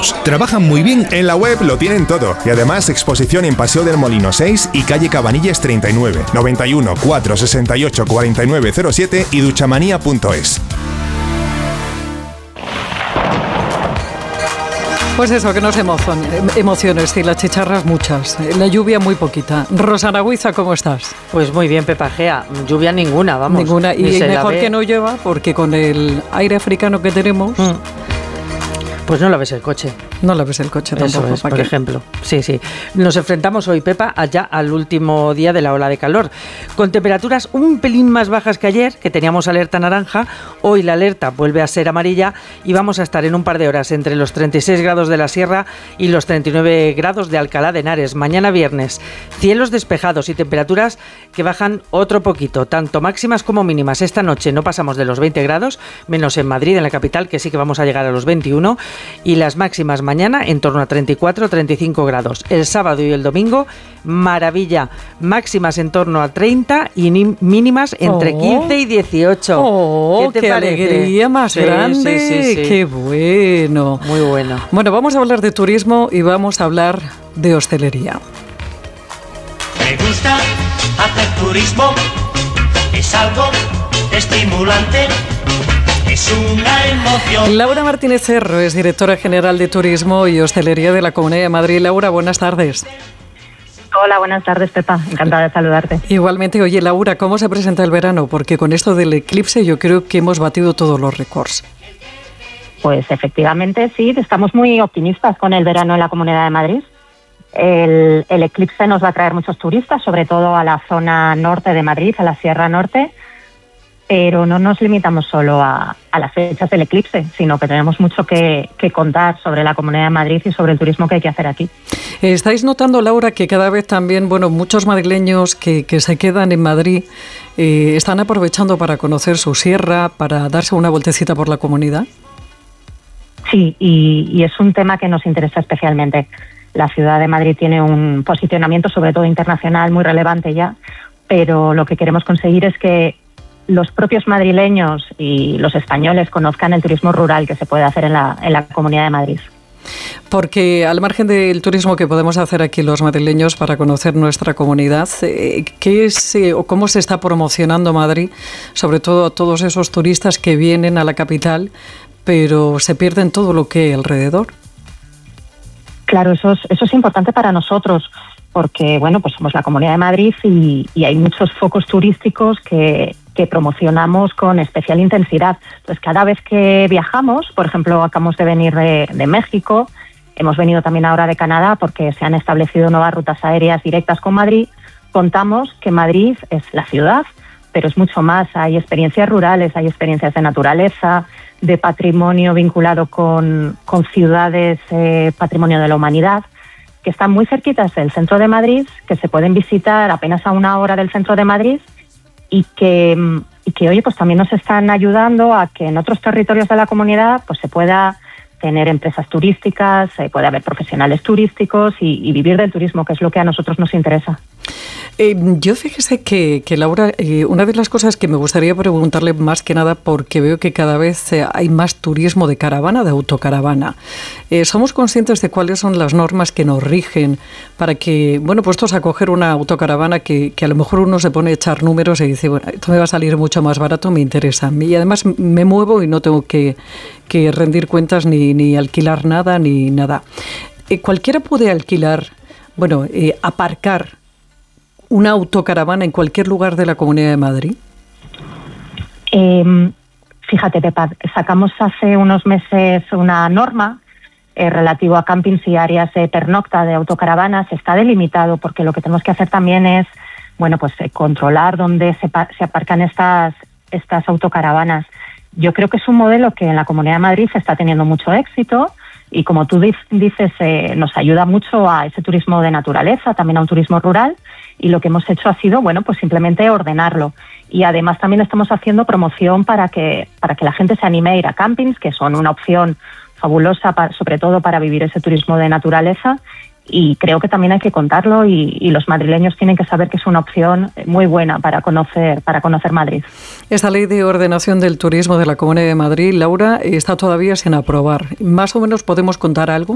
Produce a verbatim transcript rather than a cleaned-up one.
Todos. Trabajan muy bien. En la web lo tienen todo. Y además exposición en Paseo del Molino seis y calle Cabanillas treinta y nueve, noventa y uno, cuatrocientos sesenta y ocho, cuarenta y nueve cero siete y duchamanía punto es. Pues eso, que nos emocion, emociones y las chicharras muchas, la lluvia muy poquita. Rosana Huiza, ¿cómo estás? Pues muy bien, Pepa Gea, lluvia ninguna, vamos. Ninguna, y mejor que no llueva, porque con el aire africano que tenemos... Mm. Pues no la ves el coche. No la ves el coche tampoco. Eso es, por qué? ejemplo. Sí, sí. Nos enfrentamos hoy, Pepa, allá al último día de la ola de calor. Con temperaturas un pelín más bajas que ayer, que teníamos alerta naranja. Hoy la alerta vuelve a ser amarilla y vamos a estar en un par de horas entre los treinta y seis grados de la Sierra y los treinta y nueve grados de Alcalá de Henares. Mañana viernes, cielos despejados y temperaturas que bajan otro poquito, tanto máximas como mínimas. Esta noche no pasamos de los veinte grados, menos en Madrid, en la capital, que sí que vamos a llegar a los veintiuno. Y las máximas mañana en torno a treinta y cuatro a treinta y cinco grados. El sábado y el domingo, maravilla. Máximas en torno a treinta y mínimas entre oh. quince y dieciocho. Oh, ¿Qué te qué parece? Alegría más sí, grande. Sí, sí, sí. Qué bueno. Muy bueno. Bueno, vamos a hablar de turismo y vamos a hablar de hostelería. Me gusta hacer turismo. Es algo estimulante. Es una emoción. Laura Martínez Cerro es directora general de Turismo y Hostelería de la Comunidad de Madrid. Laura, buenas tardes. Hola, buenas tardes, Pepa. Encantada de saludarte. Igualmente. Oye, Laura, ¿cómo se presenta el verano? Porque con esto del eclipse yo creo que hemos batido todos los récords. Pues efectivamente sí, estamos muy optimistas con el verano en la Comunidad de Madrid. El, el eclipse nos va a traer muchos turistas, sobre todo a la zona norte de Madrid, a la Sierra Norte. Pero no nos limitamos solo a, a las fechas del eclipse, sino que tenemos mucho que, que contar sobre la Comunidad de Madrid y sobre el turismo que hay que hacer aquí. ¿Estáis notando, Laura, que cada vez también, bueno, muchos madrileños que, que se quedan en Madrid eh, están aprovechando para conocer su sierra, para darse una vueltecita por la comunidad? Sí, y, y es un tema que nos interesa especialmente. La ciudad de Madrid tiene un posicionamiento, sobre todo internacional, muy relevante ya, pero lo que queremos conseguir es que los propios madrileños y los españoles conozcan el turismo rural que se puede hacer en la, en la Comunidad de Madrid. Porque al margen del turismo que podemos hacer aquí los madrileños para conocer nuestra comunidad, ¿qué es o cómo se está promocionando Madrid, sobre todo a todos esos turistas que vienen a la capital, pero se pierden todo lo que hay alrededor? Claro, eso es, eso es importante para nosotros, porque bueno, pues somos la Comunidad de Madrid y, y hay muchos focos turísticos que, que promocionamos con especial intensidad. Entonces, cada vez que viajamos, por ejemplo, acabamos de venir de, de México, hemos venido también ahora de Canadá porque se han establecido nuevas rutas aéreas directas con Madrid, contamos que Madrid es la ciudad, pero es mucho más. Hay experiencias rurales, hay experiencias de naturaleza, de patrimonio vinculado con, con ciudades, eh, patrimonio de la humanidad, que están muy cerquitas del centro de Madrid, que se pueden visitar apenas a una hora del centro de Madrid y que, y que oye, pues también nos están ayudando a que en otros territorios de la comunidad pues se pueda tener empresas turísticas, eh, puede haber profesionales turísticos y, y vivir del turismo, que es lo que a nosotros nos interesa. Eh, yo fíjese que, que Laura, eh, una de las cosas que me gustaría preguntarle más que nada, porque veo que cada vez eh, hay más turismo de caravana, de autocaravana. Eh, ¿Somos conscientes de cuáles son las normas que nos rigen para que, bueno, puestos a coger una autocaravana que, que a lo mejor uno se pone a echar números y dice, bueno, esto me va a salir mucho más barato, me interesa. Y además me muevo y no tengo que, que rendir cuentas ni, ni alquilar nada, ni nada. Eh, ¿Cualquiera puede alquilar, bueno, eh, aparcar una autocaravana en cualquier lugar de la Comunidad de Madrid? Eh, fíjate, Pepa, sacamos hace unos meses una norma eh, relativo a campings y áreas de pernocta de autocaravanas. Está delimitado porque lo que tenemos que hacer también es, bueno, pues eh, controlar dónde se, se aparcan estas, estas autocaravanas. Yo creo que es un modelo que en la Comunidad de Madrid está teniendo mucho éxito y, como tú dices, eh, nos ayuda mucho a ese turismo de naturaleza, también a un turismo rural. Y lo que hemos hecho ha sido, bueno, pues simplemente ordenarlo. Y además también estamos haciendo promoción para que para que la gente se anime a ir a campings, que son una opción fabulosa, para, sobre todo para vivir ese turismo de naturaleza. Y creo que también hay que contarlo y, y los madrileños tienen que saber que es una opción muy buena para conocer para conocer Madrid. Esta ley de ordenación del turismo de la Comunidad de Madrid, Laura, está todavía sin aprobar. ¿Más o menos podemos contar algo?